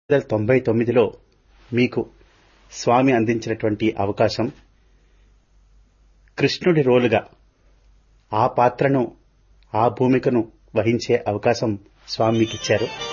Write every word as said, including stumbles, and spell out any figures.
వందల తొంభై తొమ్మిదిలో మీకు స్వామి అందించినటువంటి అవకాశం, కృష్ణుడి రోలుగా ఆ పాత్రను, ఆ భూమికను వహించే అవకాశం స్వామి మీకు ఇచ్చారు.